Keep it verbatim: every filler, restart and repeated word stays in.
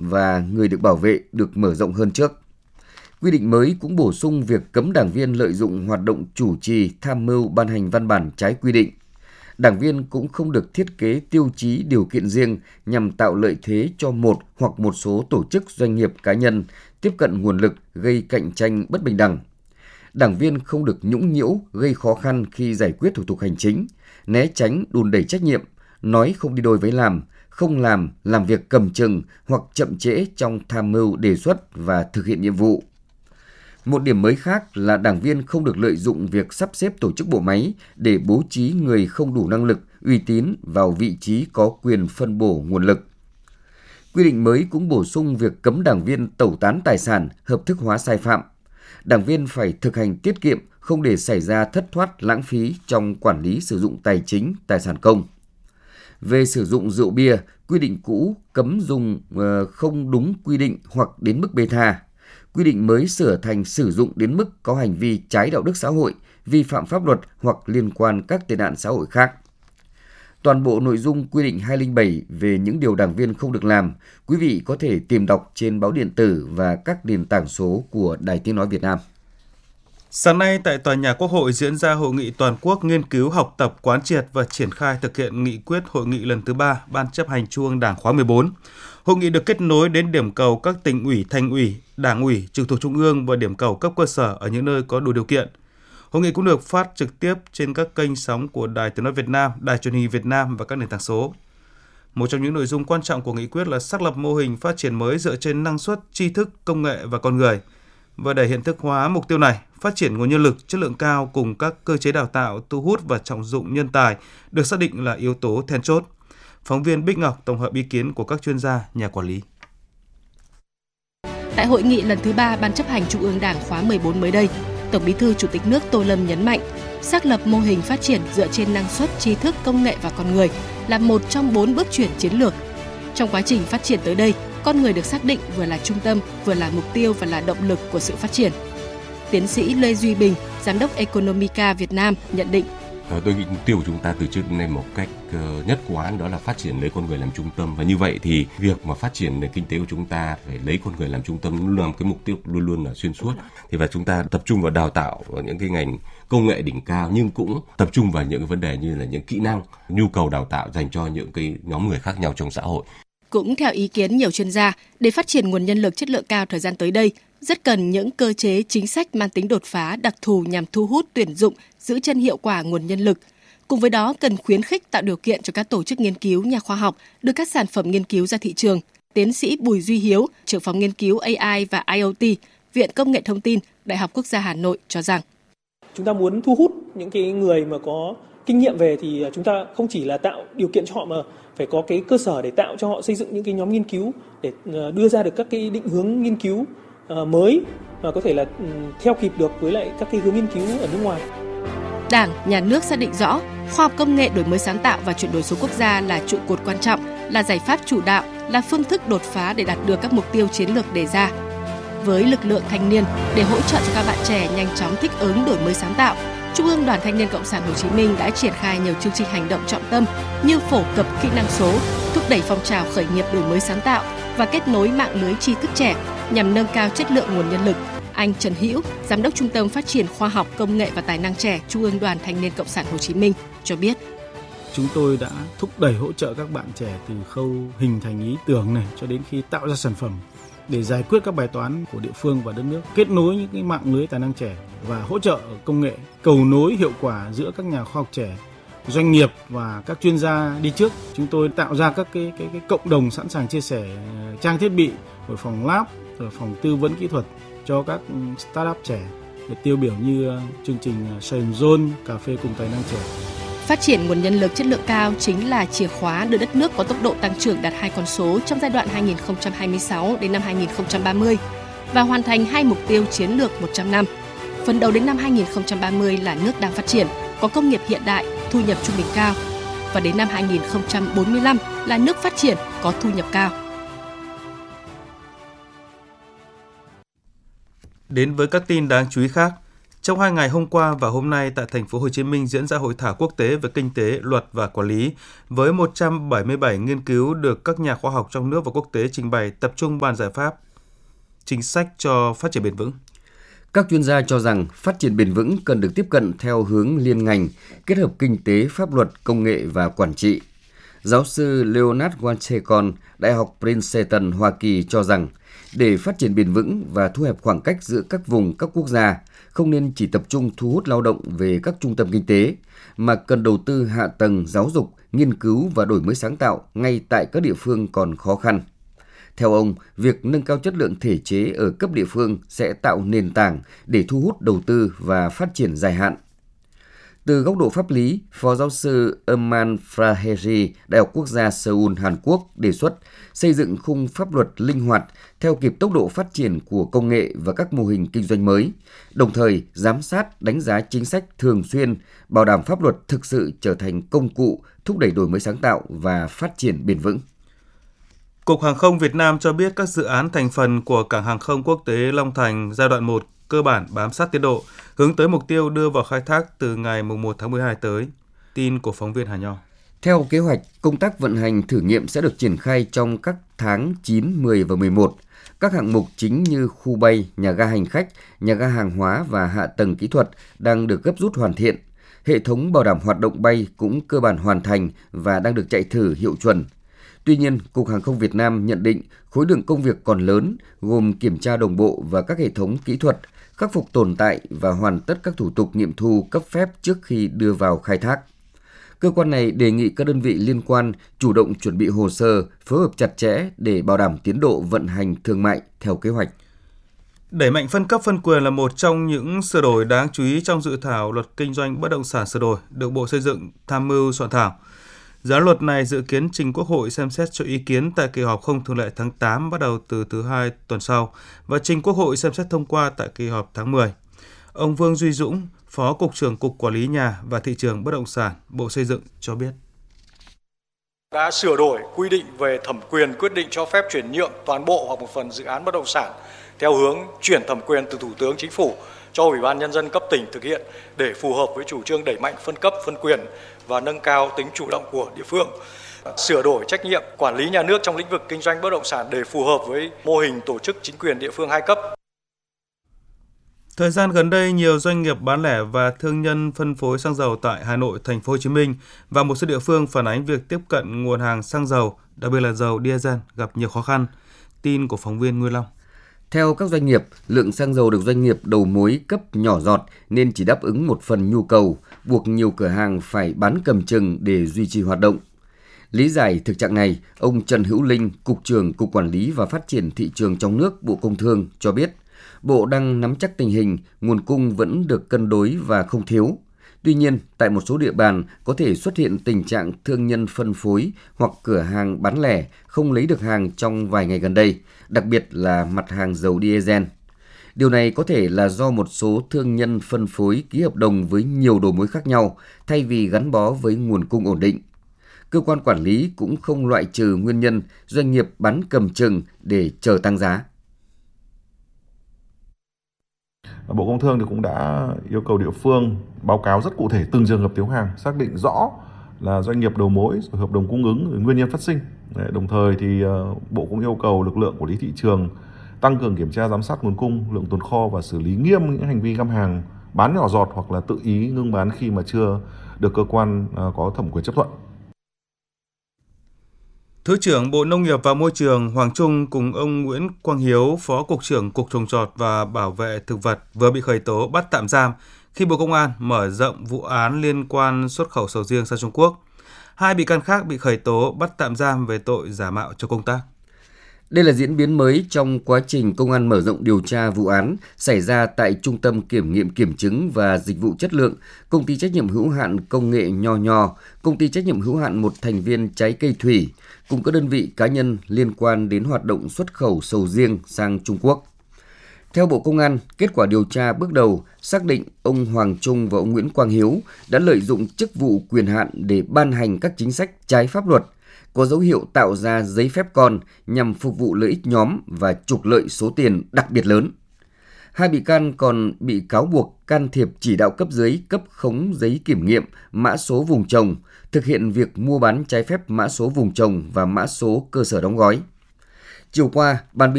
và người được bảo vệ được mở rộng hơn trước. Quy định mới cũng bổ sung việc cấm đảng viên lợi dụng hoạt động chủ trì, tham mưu ban hành văn bản trái quy định. Đảng viên cũng không được thiết kế tiêu chí điều kiện riêng nhằm tạo lợi thế cho một hoặc một số tổ chức, doanh nghiệp, cá nhân tiếp cận nguồn lực gây cạnh tranh bất bình đẳng. Đảng viên không được nhũng nhiễu, gây khó khăn khi giải quyết thủ tục hành chính, né tránh đùn đẩy trách nhiệm, nói không đi đôi với làm, không làm, làm việc cầm chừng hoặc chậm trễ trong tham mưu đề xuất và thực hiện nhiệm vụ. Một điểm mới khác là đảng viên không được lợi dụng việc sắp xếp tổ chức bộ máy để bố trí người không đủ năng lực, uy tín vào vị trí có quyền phân bổ nguồn lực. Quy định mới cũng bổ sung việc cấm đảng viên tẩu tán tài sản, hợp thức hóa sai phạm. Đảng viên phải thực hành tiết kiệm, không để xảy ra thất thoát lãng phí trong quản lý sử dụng tài chính, tài sản công. Về sử dụng rượu bia, quy định cũ cấm dùng không đúng quy định hoặc đến mức bê tha. Quy định mới sửa thành sử dụng đến mức có hành vi trái đạo đức xã hội, vi phạm pháp luật hoặc liên quan các tệ nạn xã hội khác. Toàn bộ nội dung quy định hai không bảy về những điều đảng viên không được làm, quý vị có thể tìm đọc trên báo điện tử và các nền tảng số của Đài Tiếng nói Việt Nam. Sáng nay tại Tòa nhà Quốc hội diễn ra Hội nghị Toàn quốc nghiên cứu, học tập, quán triệt và triển khai thực hiện nghị quyết hội nghị lần thứ ba Ban chấp hành Trung ương Đảng khóa mười bốn. Hội nghị được kết nối đến điểm cầu các tỉnh ủy, thành ủy, đảng ủy, trực thuộc Trung ương và điểm cầu cấp cơ sở ở những nơi có đủ điều kiện. Hội nghị cũng được phát trực tiếp trên các kênh sóng của Đài Tiếng nói Việt Nam, Đài Truyền hình Việt Nam và các nền tảng số. Một trong những nội dung quan trọng của nghị quyết là xác lập mô hình phát triển mới dựa trên năng suất, tri thức, công nghệ và con người. Và để hiện thực hóa mục tiêu này, phát triển nguồn nhân lực chất lượng cao cùng các cơ chế đào tạo, thu hút và trọng dụng nhân tài được xác định là yếu tố then chốt. Phóng viên Bích Ngọc tổng hợp ý kiến của các chuyên gia, nhà quản lý. Tại hội nghị lần thứ ba Ban chấp hành Trung ương Đảng khóa mười bốn mới đây, Tổng Bí thư Chủ tịch nước Tô Lâm nhấn mạnh, xác lập mô hình phát triển dựa trên năng suất, tri thức, công nghệ và con người là một trong bốn bước chuyển chiến lược. Trong quá trình phát triển tới đây, con người được xác định vừa là trung tâm, vừa là mục tiêu và là động lực của sự phát triển. Tiến sĩ Lê Duy Bình, Giám đốc Economica Việt Nam nhận định. Tôi nghĩ mục tiêu của chúng ta từ trước đến nay một cách nhất quán đó là phát triển lấy con người làm trung tâm, và như vậy thì việc mà phát triển nền kinh tế của chúng ta phải lấy con người làm trung tâm luôn là một cái mục tiêu luôn luôn là xuyên suốt. Thì và chúng ta tập trung vào đào tạo vào những cái ngành công nghệ đỉnh cao, nhưng cũng tập trung vào những cái vấn đề như là những kỹ năng, nhu cầu đào tạo dành cho những cái nhóm người khác nhau trong xã hội. Cũng theo ý kiến nhiều chuyên gia, để phát triển nguồn nhân lực chất lượng cao thời gian tới đây, rất cần những cơ chế chính sách mang tính đột phá, đặc thù nhằm thu hút, tuyển dụng, giữ chân hiệu quả nguồn nhân lực. Cùng với đó, cần khuyến khích tạo điều kiện cho các tổ chức nghiên cứu, nhà khoa học đưa các sản phẩm nghiên cứu ra thị trường. Tiến sĩ Bùi Duy Hiếu, trưởng phòng nghiên cứu a i và i o tê, Viện Công nghệ Thông tin, Đại học Quốc gia Hà Nội cho rằng chúng ta muốn thu hút những cái người mà có kinh nghiệm về thì chúng ta không chỉ là tạo điều kiện cho họ mà phải có cái cơ sở để tạo cho họ xây dựng những cái nhóm nghiên cứu để đưa ra được các cái định hướng nghiên cứu mới và có thể là theo kịp được với lại các cái hướng nghiên cứu ở nước ngoài. Đảng, Nhà nước xác định rõ, khoa học công nghệ, đổi mới sáng tạo và chuyển đổi số quốc gia là trụ cột quan trọng, là giải pháp chủ đạo, là phương thức đột phá để đạt được các mục tiêu chiến lược đề ra. Với lực lượng thanh niên, để hỗ trợ cho các bạn trẻ nhanh chóng thích ứng đổi mới sáng tạo, Trung ương Đoàn Thanh niên Cộng sản Hồ Chí Minh đã triển khai nhiều chương trình hành động trọng tâm như phổ cập kỹ năng số, thúc đẩy phong trào khởi nghiệp đổi mới sáng tạo và kết nối mạng lưới tri thức trẻ nhằm nâng cao chất lượng nguồn nhân lực. Anh Trần Hữu, Giám đốc Trung tâm Phát triển Khoa học, Công nghệ và Tài năng trẻ Trung ương Đoàn Thanh niên Cộng sản Hồ Chí Minh cho biết. Chúng tôi đã thúc đẩy hỗ trợ các bạn trẻ từ khâu hình thành ý tưởng này cho đến khi tạo ra sản phẩm để giải quyết các bài toán của địa phương và đất nước, kết nối những cái mạng lưới tài năng trẻ và hỗ trợ công nghệ, cầu nối hiệu quả giữa các nhà khoa học trẻ, doanh nghiệp và các chuyên gia đi trước. Chúng tôi tạo ra các cái cái, cái cộng đồng sẵn sàng chia sẻ trang thiết bị, rồi phòng lab, rồi phòng tư vấn kỹ thuật cho các startup trẻ để tiêu biểu như chương trình Science Zone, cà phê cùng tài năng trẻ. Phát triển nguồn nhân lực chất lượng cao chính là chìa khóa đưa đất nước có tốc độ tăng trưởng đạt hai con số trong giai đoạn hai nghìn không trăm hai mươi sáu đến năm hai nghìn không trăm ba mươi và hoàn thành hai mục tiêu chiến lược một trăm năm. Phấn đấu đến năm hai nghìn không trăm ba mươi là nước đang phát triển, có công nghiệp hiện đại, thu nhập trung bình cao, và đến năm hai nghìn không trăm bốn mươi lăm là nước phát triển có thu nhập cao. Đến với các tin đáng chú ý khác, Trong hai ngày hôm qua và hôm nay tại thành phố Hồ Chí Minh diễn ra hội thảo quốc tế về kinh tế, luật và quản lý với một trăm bảy mươi bảy nghiên cứu được các nhà khoa học trong nước và quốc tế trình bày, tập trung bàn giải pháp chính sách cho phát triển bền vững. Các chuyên gia cho rằng phát triển bền vững cần được tiếp cận theo hướng liên ngành, kết hợp kinh tế, pháp luật, công nghệ và quản trị. Giáo sư Leonard Washington, Đại học Princeton, Hoa Kỳ cho rằng để phát triển bền vững và thu hẹp khoảng cách giữa các vùng, các quốc gia, không nên chỉ tập trung thu hút lao động về các trung tâm kinh tế, mà cần đầu tư hạ tầng, giáo dục, nghiên cứu và đổi mới sáng tạo ngay tại các địa phương còn khó khăn. Theo ông, việc nâng cao chất lượng thể chế ở cấp địa phương sẽ tạo nền tảng để thu hút đầu tư và phát triển dài hạn. Từ góc độ pháp lý, Phó giáo sư Eman Fraheri, Đại học Quốc gia Seoul, Hàn Quốc đề xuất xây dựng khung pháp luật linh hoạt theo kịp tốc độ phát triển của công nghệ và các mô hình kinh doanh mới, đồng thời giám sát, đánh giá chính sách thường xuyên, bảo đảm pháp luật thực sự trở thành công cụ thúc đẩy đổi mới sáng tạo và phát triển bền vững. Cục Hàng không Việt Nam cho biết các dự án thành phần của Cảng hàng không quốc tế Long Thành giai đoạn một cơ bản bám sát tiến độ, hướng tới mục tiêu đưa vào khai thác từ ngày mùng một tháng mười hai tới. Tin của phóng viên Hà Nho. Theo kế hoạch, công tác vận hành thử nghiệm sẽ được triển khai trong các tháng chín, mười và mười một. Các hạng mục chính như khu bay, nhà ga hành khách, nhà ga hàng hóa và hạ tầng kỹ thuật đang được gấp rút hoàn thiện. Hệ thống bảo đảm hoạt động bay cũng cơ bản hoàn thành và đang được chạy thử hiệu chuẩn. Tuy nhiên, Cục Hàng không Việt Nam nhận định khối lượng công việc còn lớn, gồm kiểm tra đồng bộ và các hệ thống kỹ thuật, khắc phục tồn tại và hoàn tất các thủ tục nghiệm thu cấp phép trước khi đưa vào khai thác. Cơ quan này đề nghị các đơn vị liên quan chủ động chuẩn bị hồ sơ, phối hợp chặt chẽ để bảo đảm tiến độ vận hành thương mại theo kế hoạch. Đẩy mạnh phân cấp phân quyền là một trong những sửa đổi đáng chú ý trong dự thảo luật kinh doanh bất động sản sửa đổi được Bộ Xây dựng tham mưu soạn thảo. Dự án luật này dự kiến trình Quốc hội xem xét cho ý kiến tại kỳ họp không thường lệ tháng tám bắt đầu từ thứ hai tuần sau và trình Quốc hội xem xét thông qua tại kỳ họp tháng mười. Ông Vương Duy Dũng, Phó Cục trưởng Cục Quản lý Nhà và Thị trường Bất động sản, Bộ Xây dựng cho biết. Đã sửa đổi quy định về thẩm quyền quyết định cho phép chuyển nhượng toàn bộ hoặc một phần dự án bất động sản theo hướng chuyển thẩm quyền từ Thủ tướng Chính phủ cho Ủy ban Nhân dân cấp tỉnh thực hiện để phù hợp với chủ trương đẩy mạnh phân cấp phân quyền và nâng cao tính chủ động của địa phương. Sửa đổi trách nhiệm quản lý nhà nước trong lĩnh vực kinh doanh bất động sản để phù hợp với mô hình tổ chức chính quyền địa phương hai cấp. Thời gian gần đây, nhiều doanh nghiệp bán lẻ và thương nhân phân phối xăng dầu tại Hà Nội, Thành phố Hồ Chí Minh và một số địa phương phản ánh việc tiếp cận nguồn hàng xăng dầu, đặc biệt là dầu diesel gặp nhiều khó khăn. Tin của phóng viên Nguyên Long. Theo các doanh nghiệp, lượng xăng dầu được doanh nghiệp đầu mối cấp nhỏ giọt nên chỉ đáp ứng một phần nhu cầu, buộc nhiều cửa hàng phải bán cầm chừng để duy trì hoạt động. Lý giải thực trạng này, ông Trần Hữu Linh, Cục trưởng Cục Quản lý và Phát triển Thị trường trong nước, Bộ Công Thương cho biết, Bộ đang nắm chắc tình hình, nguồn cung vẫn được cân đối và không thiếu. Tuy nhiên, tại một số địa bàn có thể xuất hiện tình trạng thương nhân phân phối hoặc cửa hàng bán lẻ không lấy được hàng trong vài ngày gần đây, đặc biệt là mặt hàng dầu diesel. Điều này có thể là do một số thương nhân phân phối ký hợp đồng với nhiều đầu mối khác nhau thay vì gắn bó với nguồn cung ổn định. Cơ quan quản lý cũng không loại trừ nguyên nhân doanh nghiệp bán cầm chừng để chờ tăng giá. Bộ Công Thương thì cũng đã yêu cầu địa phương báo cáo rất cụ thể từng trường hợp thiếu hàng, xác định rõ là doanh nghiệp đầu mối, hợp đồng cung ứng, nguyên nhân phát sinh. Đồng thời thì Bộ cũng yêu cầu lực lượng quản lý thị trường tăng cường kiểm tra giám sát nguồn cung, lượng tồn kho và xử lý nghiêm những hành vi găm hàng bán nhỏ giọt hoặc là tự ý ngưng bán khi mà chưa được cơ quan có thẩm quyền chấp thuận. Thứ trưởng Bộ Nông nghiệp và Môi trường Hoàng Trung cùng ông Nguyễn Quang Hiếu, Phó Cục trưởng Cục Trồng trọt và Bảo vệ Thực vật vừa bị khởi tố bắt tạm giam khi Bộ Công an mở rộng vụ án liên quan xuất khẩu sầu riêng sang Trung Quốc. Hai bị can khác bị khởi tố bắt tạm giam về tội giả mạo cho công tác. Đây là diễn biến mới trong quá trình công an mở rộng điều tra vụ án xảy ra tại Trung tâm Kiểm nghiệm Kiểm chứng và Dịch vụ Chất lượng, Công ty trách nhiệm hữu hạn Công nghệ Nho Nho, Công ty trách nhiệm hữu hạn một thành viên Trái cây Thủy, cùng các đơn vị cá nhân liên quan đến hoạt động xuất khẩu sầu riêng sang Trung Quốc. Theo Bộ Công an, kết quả điều tra bước đầu xác định ông Hoàng Trung và ông Nguyễn Quang Hiếu đã lợi dụng chức vụ quyền hạn để ban hành các chính sách trái pháp luật, có dấu hiệu tạo ra giấy phép con nhằm phục vụ lợi ích nhóm và trục lợi số tiền đặc biệt lớn. Hai bị can còn bị cáo buộc can thiệp chỉ đạo cấp dưới cấp khống giấy kiểm nghiệm, mã số vùng trồng, thực hiện việc mua bán trái phép mã số vùng trồng và mã số cơ sở đóng gói. Chiều qua, Ban